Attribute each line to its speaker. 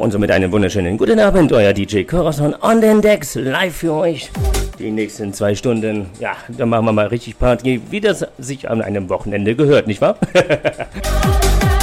Speaker 1: und somit einen wunderschönen guten Abend, euer DJ Corazon on den Decks, live für euch. Die nächsten 2 Stunden, ja, dann machen wir mal richtig Party, wie das sich an einem Wochenende gehört, nicht wahr?